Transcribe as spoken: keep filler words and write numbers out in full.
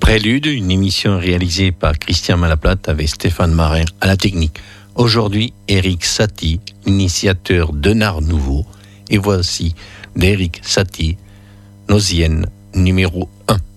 Prélude, une émission réalisée par Christian Malaplate avec Stéphane Marin à la technique. Aujourd'hui, Éric Satie, initiateur d'un art nouveau. Et voici d'Éric Satie, Nosienne numéro un.